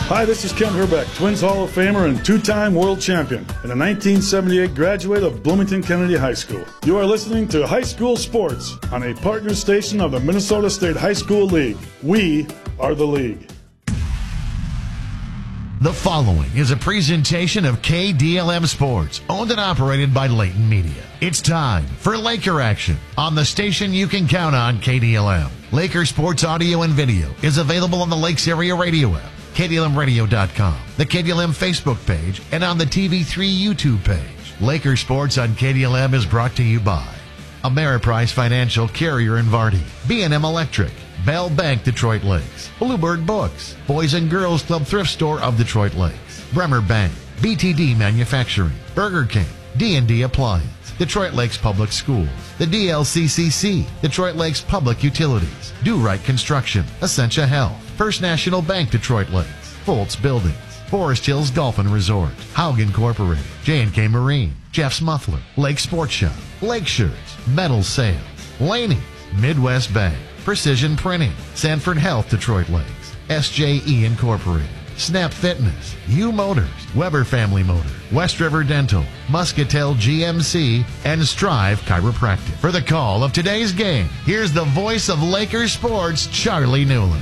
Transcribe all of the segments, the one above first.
Hi, this is Ken Herbeck, Twins Hall of Famer and two-time world champion, and a 1978 graduate of Bloomington Kennedy High School. You are listening to High School Sports on a partner station of the Minnesota State High School League. We are the league. The following is a presentation of KDLM Sports, owned and operated by Layton Media. It's time for Laker action on the station you can count on, KDLM. Laker Sports audio and video is available on the Lakes Area Radio app, KDLMradio.com, the KDLM Facebook page, and on the TV3 YouTube page. Laker Sports on KDLM is brought to you by Ameriprise Financial, Carrier and Vardy, B&M Electric, Bell Bank Detroit Lakes, Bluebird Books, Boys and Girls Club Thrift Store of Detroit Lakes, Bremer Bank, BTD Manufacturing, Burger King, D&D Appliance, Detroit Lakes Public Schools, the DLCCC, Detroit Lakes Public Utilities, Do Right Construction, Essentia Health, First National Bank Detroit Lakes, Foltz Buildings, Forest Hills Golf and Resort, Haug Incorporated, J&K Marine, Jeff's Muffler, Lake Sports Shop, Lake Shirts, Metal Sales, Laney's, Midwest Bank, Precision Printing, Sanford Health Detroit Lakes, SJE Incorporated, Snap Fitness, U Motors, Weber Family Motors, West River Dental, Muscatel GMC, and Strive Chiropractic. For the call of today's game, here's the voice of Lakers sports, Charlie Newland.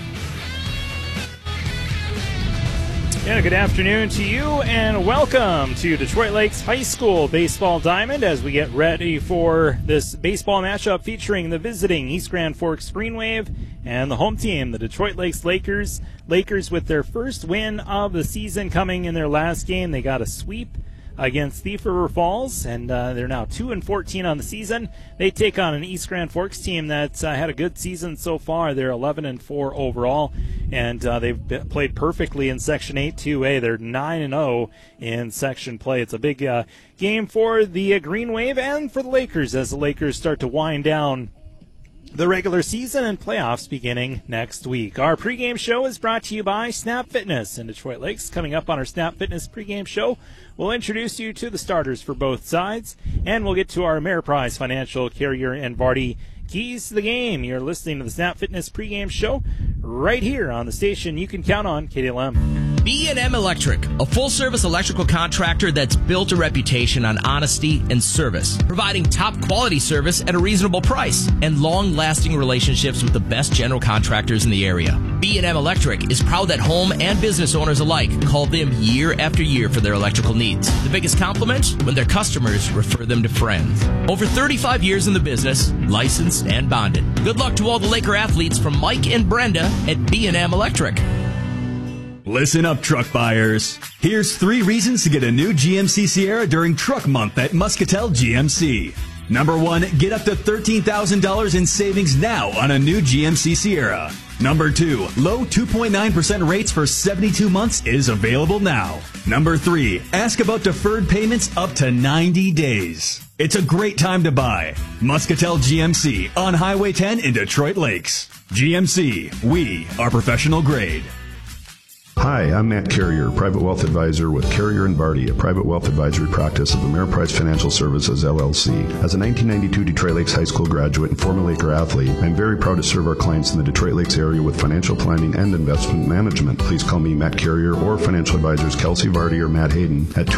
Yeah, good afternoon to you, and welcome to Detroit Lakes High School Baseball Diamond as we get ready for this baseball matchup featuring the visiting East Grand Forks Green Wave and the home team, the Detroit Lakes Lakers. Lakers with their first win of the season coming in their last game. They got a sweep against Thief River Falls, and they're now 2-14 on the season. They take on an East Grand Forks team that's had a good season so far. They're 11-4 overall, and they've played perfectly in Section 8-2A. They're 9-0 in section play. It's a big game for the Green Wave and for the Lakers as the Lakers start to wind down the regular season and playoffs beginning next week. Our pregame show is brought to you by Snap Fitness in Detroit Lakes. Coming up on our Snap Fitness pregame show, we'll introduce you to the starters for both sides, and we'll get to our Ameriprise Financial, Carrier and Vardy keys to the game. You're listening to the Snap Fitness pregame show right here on the station you can count on, KDLM. B&M Electric, a full-service electrical contractor that's built a reputation on honesty and service, providing top-quality service at a reasonable price and long-lasting relationships with the best general contractors in the area. B&M Electric is proud that home and business owners alike call them year after year for their electrical needs. The biggest compliment? When their customers refer them to friends. Over 35 years in the business, licensed and bonded. Good luck to all the Laker athletes from Mike and Brenda at B&M Electric. Listen up, truck buyers. Here's 3 reasons to get a new GMC Sierra during Truck Month at Muscatel GMC. Number 1, get up to $13,000 in savings now on a new GMC Sierra. Number 2, low 2.9% rates for 72 months is available now. Number 3, ask about deferred payments up to 90 days. It's a great time to buy. Muscatel GMC on Highway 10 in Detroit Lakes. GMC, we are professional grade. Hi, I'm Matt Carrier, Private Wealth Advisor with Carrier and Vardy, a private wealth advisory practice of Ameriprise Financial Services, LLC. As a 1992 Detroit Lakes High School graduate and former Laker athlete, I'm very proud to serve our clients in the Detroit Lakes area with financial planning and investment management. Please call me Matt Carrier or financial advisors Kelsey Vardy or Matt Hayden at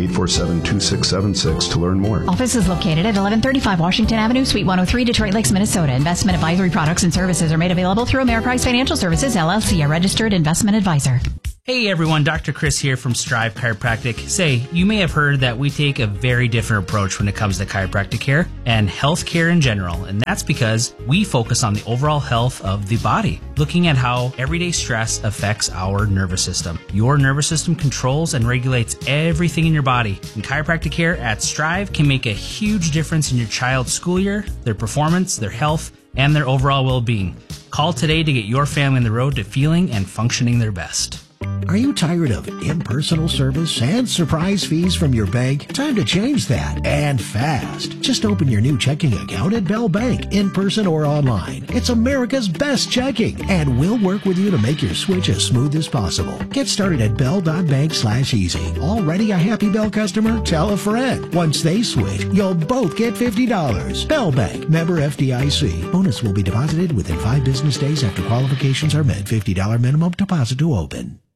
218-847-2676 to learn more. Office is located at 1135 Washington Avenue, Suite 103, Detroit Lakes, Minnesota. Investment advisory products and services are made available through Ameriprise Financial Services, LLC, a registered investment advisor. Hey everyone, Dr. Chris here from Strive Chiropractic. Say, you may have heard that we take a very different approach when it comes to chiropractic care and health care in general, and that's because we focus on the overall health of the body, looking at how everyday stress affects our nervous system. Your nervous system controls and regulates everything in your body, and chiropractic care at Strive can make a huge difference in your child's school year, their performance, their health, and their overall well-being. Call today to get your family on the road to feeling and functioning their best. Are you tired of impersonal service and surprise fees from your bank? Time to change that, and fast. Just open your new checking account at Bell Bank, in person or online. It's America's best checking, and we'll work with you to make your switch as smooth as possible. Get started at bell.bank/easy. Already a happy Bell customer? Tell a friend. Once they switch, you'll both get $50. Bell Bank, member FDIC. Bonus will be deposited within 5 business days after qualifications are met. $50 minimum deposit to open.